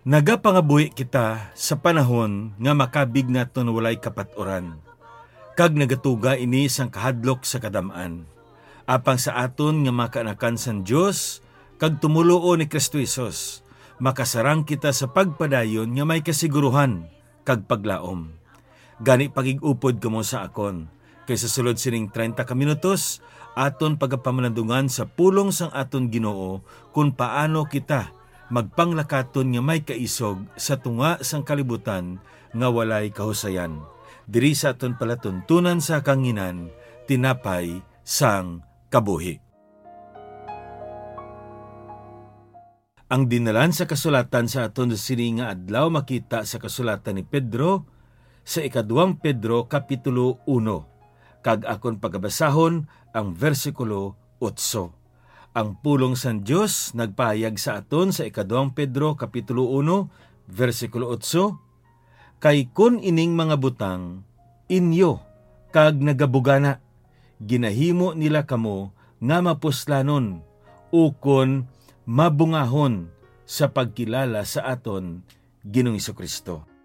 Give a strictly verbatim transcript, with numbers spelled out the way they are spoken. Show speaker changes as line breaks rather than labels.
Nagapangabuhi kita sa panahon nga makabig naton walay kapaturan. Kag nagatuga ini sang kahadlok sa kadamaan. Apang sa aton nga makanakan san Dios kag tumuluo ni Kristo Jesus, makasarang kita sa pagpadayon nga may kasiguruhan kag paglaom. Gani pagigupod kamo sa akon, kay sa sulod sining treinta ka minutos, aton pagapamanadungan sa pulong sang aton Ginoo kung paano kita magpanglakaton nga may kaisog sa tunga sang kalibutan nga walay kahusayan. Diri sa aton palatuntunan sa kanginan, tinapay sang kabuhi. Ang dinalan sa kasulatan sa aton sini nga adlaw makita sa kasulatan ni Pedro sa ikaduwang Pedro kapitulo uno. Kag akon pagabasahon ang versikulo otso. Ang pulong san Dios nagpahayag sa aton sa ikaduwang Pedro kapitulo uno versikulo otso. Kay kun ining mga butang inyo kag nagabugana, ginahimo nila kamo nga mapuslanon ukon mabungahon sa pagkilala sa aton Ginoong Hesukristo.